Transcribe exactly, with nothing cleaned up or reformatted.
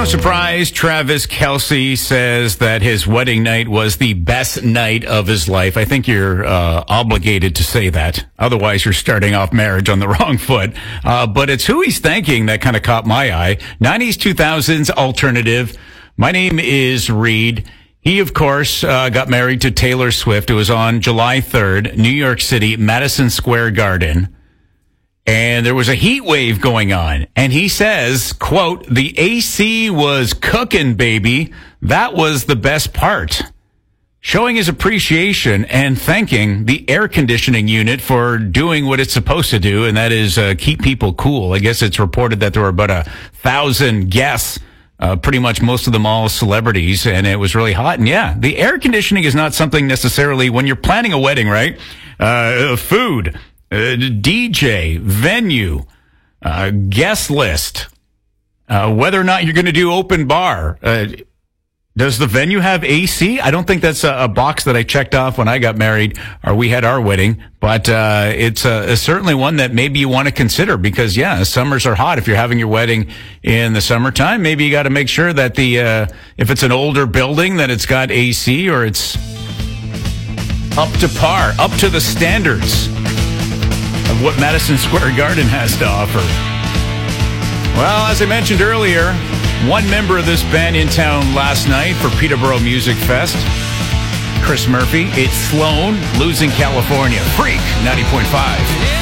no surprise, Travis Kelce says that his wedding night was the best night of his life. I think you're uh, obligated to say that. Otherwise, you're starting off marriage on the wrong foot. Uh, but it's who he's thanking that kind of caught my eye. nineties, two thousands alternative. My name is Reed. He, of course, uh, got married to Taylor Swift. It was on July third, New York City, Madison Square Garden. And there was a heat wave going on. And he says, quote, the A C was cooking, baby. That was the best part. Showing his appreciation and thanking the air conditioning unit for doing what it's supposed to do, and that is uh, keep people cool. I guess it's reported that there were about a thousand guests, uh, pretty much most of them all celebrities, and it was really hot. And yeah, the air conditioning is not something necessarily when you're planning a wedding, right? Uh, food. Uh, D J, venue, uh, guest list, uh, whether or not you're going to do open bar. Uh, does the venue have A C? I don't think that's a, a box that I checked off when I got married or we had our wedding, but uh, it's uh, certainly one that maybe you want to consider because, yeah, summers are hot. If you're having your wedding in the summertime, maybe you got to make sure that the uh, if it's an older building, that it's got A C or it's up to par, up to the standards of what Madison Square Garden has to offer. Well, as I mentioned earlier, one member of this band in town last night for Peterborough Music Fest, Chris Murphy. It's Sloan, Losing California. Freak, ninety point five.